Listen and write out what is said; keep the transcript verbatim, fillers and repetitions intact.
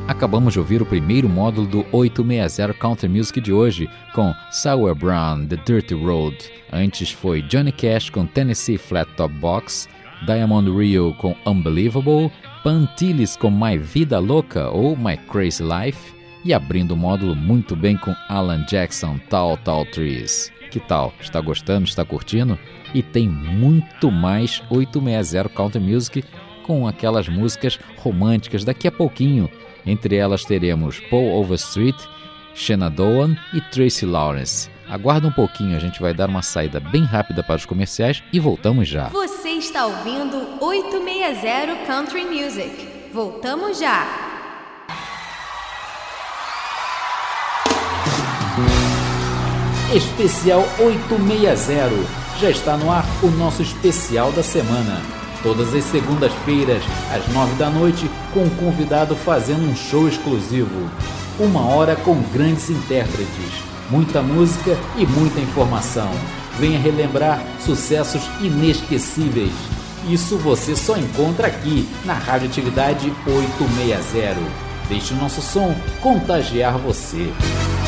Acabamos de ouvir o primeiro módulo do oitocentos e sessenta Country Music de hoje, com Sour Brown, The Dirty Road. Antes foi Johnny Cash com Tennessee Flat Top Box, Diamond Rio com Unbelievable, Pantilis com My Vida Louca ou My Crazy Life, e abrindo o módulo muito bem com Alan Jackson, Tall Tall Trees. Que tal? Está gostando? Está curtindo? E tem muito mais oitocentos e sessenta Country Music com aquelas músicas românticas daqui a pouquinho. Entre elas teremos Paul Overstreet, Shenandoah e Tracy Lawrence. Aguarda um pouquinho, a gente vai dar uma saída bem rápida para os comerciais e voltamos já. Você está ouvindo oitocentos e sessenta Country Music. Voltamos já. Especial oitocentos e sessenta. Já está no ar o nosso especial da semana. Todas as segundas-feiras, às nove da noite, com um convidado fazendo um show exclusivo. Uma hora com grandes intérpretes, muita música e muita informação. Venha relembrar sucessos inesquecíveis. Isso você só encontra aqui na Radioatividade oitocentos e sessenta. Deixe o nosso som contagiar você.